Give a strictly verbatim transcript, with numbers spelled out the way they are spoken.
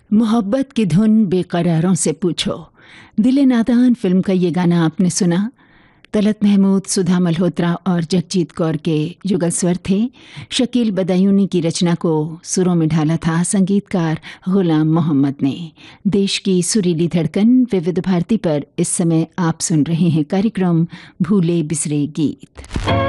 मोहब्बत की धुन बेकरारों से पूछो। दिल नादान फिल्म का ये गाना आपने सुना। तलत महमूद, सुधा मल्होत्रा और जगजीत कौर के युगल स्वर थे। शकील बदायूनी की रचना को सुरों में ढाला था संगीतकार गुलाम मोहम्मद ने। देश की सुरीली धड़कन विविध भारती पर इस समय आप सुन रहे हैं कार्यक्रम भूले बिसरे गीत।